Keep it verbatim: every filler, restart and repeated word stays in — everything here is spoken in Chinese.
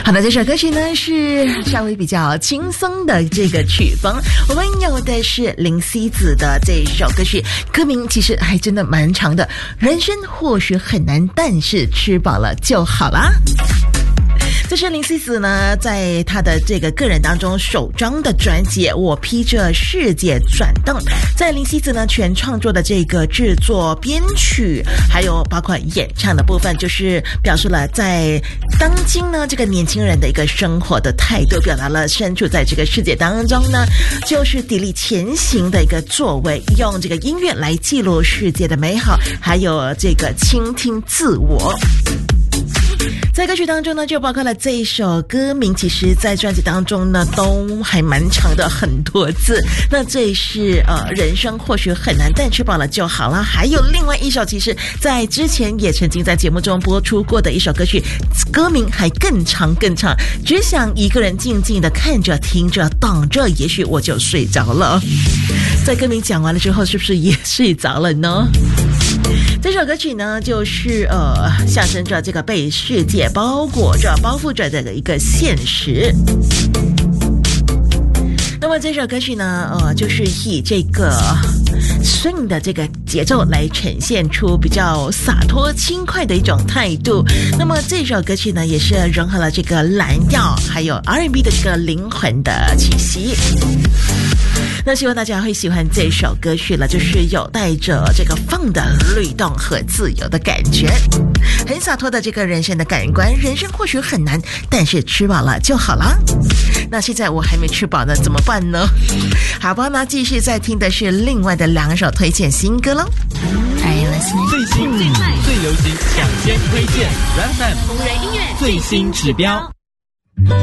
好的，这首歌曲呢是稍微比较轻松的这个曲风，我们有的是林夕子的这首歌曲，歌名其实还真的蛮长的，人生或许很难，但是吃饱了就好啦。这是林夕子呢在他的这个个人当中首张的专辑《我披着世界转动》，在林夕子呢全创作的这个制作编曲还有包括演唱的部分，就是表述了在当今呢这个年轻人的一个生活的态度，表达了身处在这个世界当中呢就是砥砺前行的一个作为，用这个音乐来记录世界的美好，还有这个倾听自我。在歌曲当中呢就包括了这一首歌名，其实在专辑当中呢都还蛮长的，很多字。那这是呃人生或许很难，但吃饱了就好了。还有另外一首其实在之前也曾经在节目中播出过的一首歌曲，歌名还更长更长，只想一个人静静的看着听着等着，也许我就睡着了。在歌名讲完了之后是不是也睡着了呢？这首歌曲呢就是呃象征着这个被世界包裹着包覆着的一个现实。那么这首歌曲呢呃就是以这个 swing 的这个节奏来呈现出比较洒脱轻快的一种态度。那么这首歌曲呢也是融合了这个蓝调还有 R and B 的这个灵魂的气息。那希望大家会喜欢这首歌曲了，就是有带着这个放的律动和自由的感觉，很洒脱的这个人生的感官。人生或许很难，但是吃饱了就好了。那现在我还没吃饱呢，怎么办呢？好吧，那继续再听的是另外的两首推荐新歌咯。 最新最快最流行抢先推荐 R A M 红人音乐最新指标。